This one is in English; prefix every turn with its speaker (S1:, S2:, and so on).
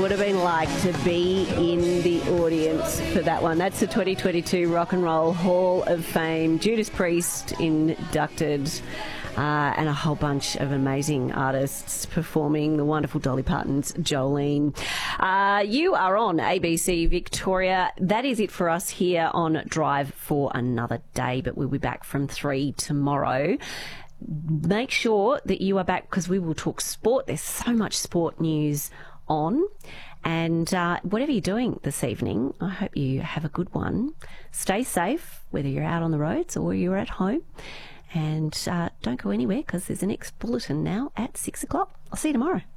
S1: would have been like to be in the audience for that one. That's the 2022 Rock and Roll Hall of Fame. Judas Priest inducted, and a whole bunch of amazing artists performing. The wonderful Dolly Parton's Jolene. You are on ABC Victoria. That is it for us here on Drive for another day, but we'll be back from 3 tomorrow. Make sure that you are back because we will talk sport. There's so much sport news on. And whatever you're doing this evening, I hope you have a good one. Stay safe, whether you're out on the roads or you're at home. And don't go anywhere because there's the next bulletin now at 6 o'clock. I'll see you tomorrow.